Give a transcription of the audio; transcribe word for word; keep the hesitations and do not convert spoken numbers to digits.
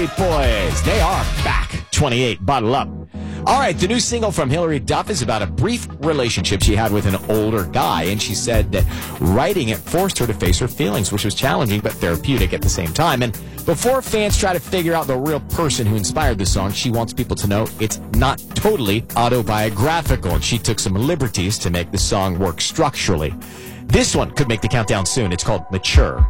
Backstreet Boys. They are back. twenty-eight, Bottle Up. All right, the new single from Hilary Duff is about a brief relationship she had with an older guy, and she said that writing it forced her to face her feelings, which was challenging but therapeutic at the same time. And before fans try to figure out the real person who inspired the song, she wants people to know it's not totally autobiographical, and she took some liberties to make the song work structurally. This one could make the countdown soon. It's called Mature.